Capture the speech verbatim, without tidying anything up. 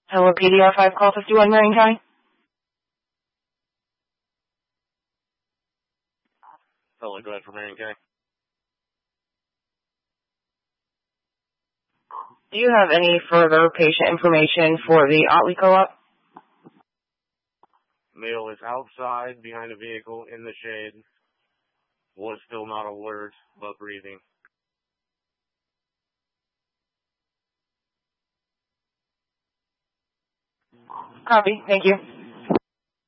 Hello, P D R five, call fifty-one, Marion County. Hello, go ahead for Marion County. Do you have any further patient information for the Otley Co-op? Male is outside, behind a vehicle, in the shade. Was still not alert, but breathing. Copy, thank you.